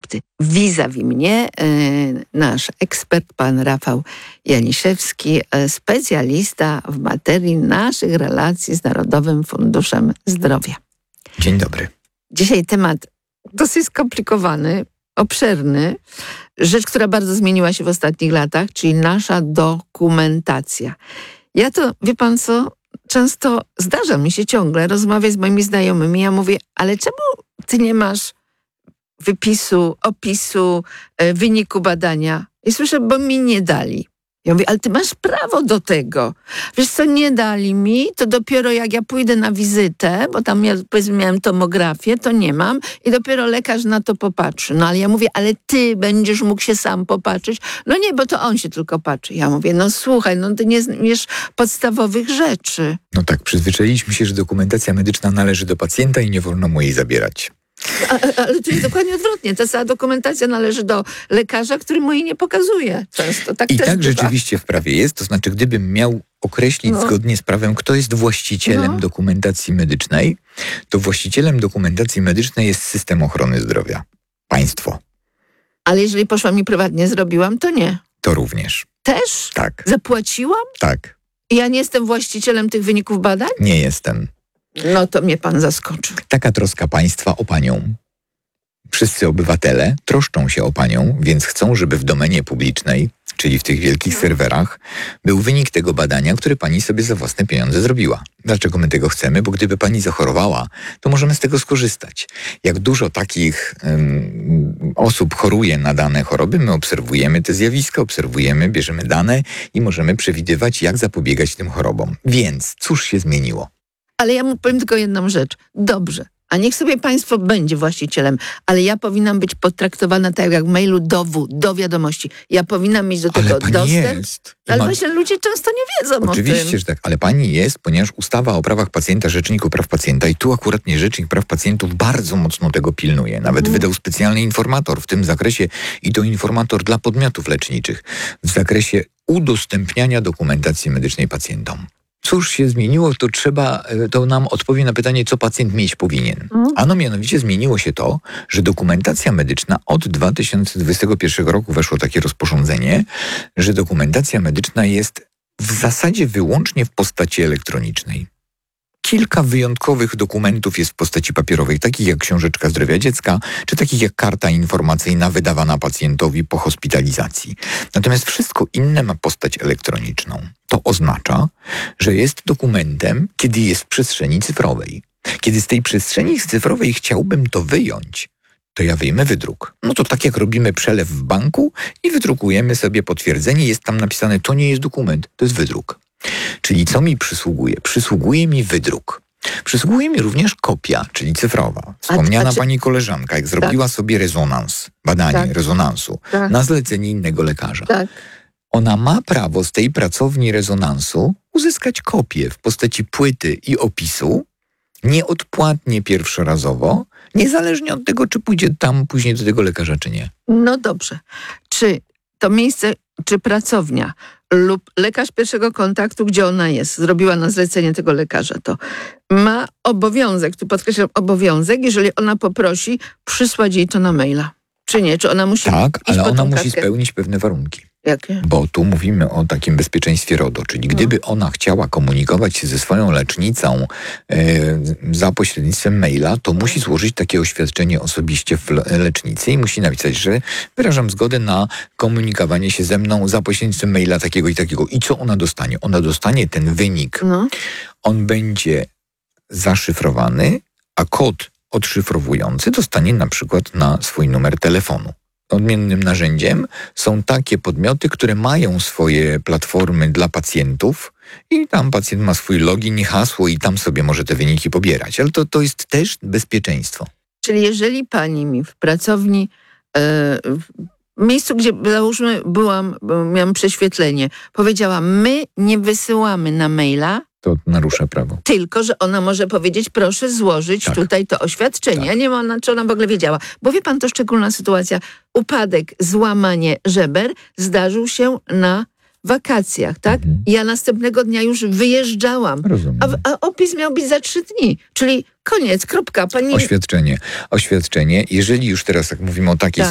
recepty. Vis-a-vis mnie nasz ekspert, pan Rafał Janiszewski, specjalista w materii naszych relacji z Narodowym Funduszem Zdrowia. Dzień dobry. Dzisiaj temat dosyć skomplikowany, obszerny. Rzecz, która bardzo zmieniła się w ostatnich latach, czyli nasza dokumentacja. Ja to, wie pan co, często zdarza mi się ciągle rozmawiać z moimi znajomymi. Ja mówię, ale czemu ty nie masz wypisu, opisu, wyniku badania? I słyszę, bo mi nie dali. Ja mówię, ale ty masz prawo do tego. Wiesz co, nie dali mi, to dopiero jak ja pójdę na wizytę, bo tam ja powiedzmy miałem tomografię, to nie mam i dopiero lekarz na to popatrzy. No ale ja mówię, ale ty będziesz mógł się sam popatrzeć. No nie, bo to on się tylko patrzy. Ja mówię, no słuchaj, no ty nie wiesz podstawowych rzeczy. No tak, przyzwyczailiśmy się, że dokumentacja medyczna należy do pacjenta i nie wolno mu jej zabierać. Ale to jest dokładnie odwrotnie. Ta cała dokumentacja należy do lekarza, który mu jej nie pokazuje często. Tak I też tak bywa. rzeczywiście w prawie jest. To znaczy, gdybym miał określić zgodnie z prawem, kto jest właścicielem dokumentacji medycznej, to właścicielem dokumentacji medycznej jest system ochrony zdrowia. Państwo. Ale jeżeli poszłam i prywatnie zrobiłam, to nie. To również. Też? Tak. Zapłaciłam? Tak. I ja nie jestem właścicielem tych wyników badań? Nie jestem. No to mnie pan zaskoczył. Taka troska państwa o panią. Wszyscy obywatele troszczą się o panią, więc chcą, żeby w domenie publicznej, czyli w tych wielkich serwerach, był wynik tego badania, które pani sobie za własne pieniądze zrobiła. Dlaczego my tego chcemy? Bo gdyby pani zachorowała, to możemy z tego skorzystać. Jak dużo takich osób choruje na dane choroby, my obserwujemy te zjawiska, bierzemy dane i możemy przewidywać, jak zapobiegać tym chorobom. Więc cóż się zmieniło? Ale ja mu powiem tylko jedną rzecz. Dobrze. A niech sobie państwo będzie właścicielem, ale ja powinnam być potraktowana tak jak w mailu do wiadomości. Ja powinnam mieć do tego Ale pani dostęp. jest. Ale właśnie ludzie często nie wiedzą o tym. Oczywiście, że tak, ale pani jest, ponieważ ustawa o prawach pacjenta, Rzeczniku Praw Pacjenta i tu akurat nie Rzecznik Praw Pacjentów bardzo mocno tego pilnuje. Nawet wydał specjalny informator w tym zakresie i to informator dla podmiotów leczniczych w zakresie udostępniania dokumentacji medycznej pacjentom. Cóż się zmieniło, to nam odpowie na pytanie, co pacjent mieć powinien. Ano mianowicie zmieniło się to, że dokumentacja medyczna od 2021 roku weszło takie rozporządzenie, że dokumentacja medyczna jest w zasadzie wyłącznie w postaci elektronicznej. Kilka wyjątkowych dokumentów jest w postaci papierowej, takich jak książeczka zdrowia dziecka, czy takich jak karta informacyjna wydawana pacjentowi po hospitalizacji. Natomiast wszystko inne ma postać elektroniczną. To oznacza, że jest dokumentem, kiedy jest w przestrzeni cyfrowej. Kiedy z tej przestrzeni cyfrowej chciałbym to wyjąć, to ja wyjmę wydruk. No to tak jak robimy przelew w banku i wydrukujemy sobie potwierdzenie, jest tam napisane, to nie jest dokument, to jest wydruk. Czyli co mi przysługuje? Przysługuje mi wydruk. Przysługuje mi również kopia, czyli cyfrowa. Wspomniana pani koleżanka, jak zrobiła sobie rezonans, badanie rezonansu na zlecenie innego lekarza. Tak. Ona ma prawo z tej pracowni rezonansu uzyskać kopię w postaci płyty i opisu, nieodpłatnie pierwszorazowo, niezależnie od tego, czy pójdzie tam później do tego lekarza, czy nie. No dobrze. Czy to miejsce, czy pracownia lub lekarz pierwszego kontaktu, gdzie ona jest, zrobiła na zlecenie tego lekarza, to ma obowiązek, tu podkreślam obowiązek, jeżeli ona poprosi, przysłać jej to na maila. Czy nie? Czy ona musi Tak, iść ale po ona tą musi kartkę? spełnić pewne warunki. Jakie? Bo tu mówimy o takim bezpieczeństwie RODO, czyli gdyby ona chciała komunikować się ze swoją lecznicą za pośrednictwem maila, to musi złożyć takie oświadczenie osobiście w lecznicy i musi napisać, że wyrażam zgodę na komunikowanie się ze mną za pośrednictwem maila takiego i takiego. I co ona dostanie? Ona dostanie ten wynik. On będzie zaszyfrowany, a kod odszyfrowujący dostanie na przykład na swój numer telefonu. Odmiennym narzędziem są takie podmioty, które mają swoje platformy dla pacjentów i tam pacjent ma swój login i hasło i tam sobie może te wyniki pobierać. Ale to jest też bezpieczeństwo. Czyli jeżeli pani mi w pracowni, w miejscu, gdzie załóżmy miałam prześwietlenie, powiedziała, my nie wysyłamy na maila, To narusza prawo. tylko że ona może powiedzieć, proszę złożyć tutaj to oświadczenie. Tak. Ja nie wiem, czy ona w ogóle wiedziała. Bo wie pan, to szczególna sytuacja. Upadek, złamanie żeber zdarzył się na wakacjach, tak? Ja następnego dnia już wyjeżdżałam. Rozumiem. A opis miał być za 3 dni. Czyli koniec, kropka. Pani... Oświadczenie. Jeżeli już teraz, jak mówimy o takiej